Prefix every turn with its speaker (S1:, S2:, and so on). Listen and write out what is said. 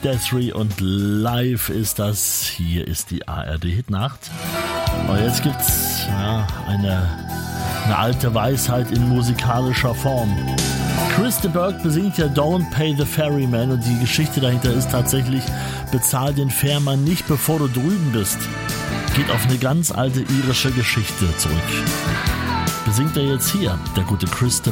S1: Des'ree und Live ist das. Hier ist die ARD Hitnacht. Und jetzt gibt's eine alte Weisheit in musikalischer Form. Chris de Burgh besingt ja Don't Pay the Ferryman und die Geschichte dahinter ist tatsächlich: bezahl den Fährmann nicht, bevor du drüben bist. Geht auf eine ganz alte irische Geschichte zurück. Besingt er jetzt hier, der gute Chris de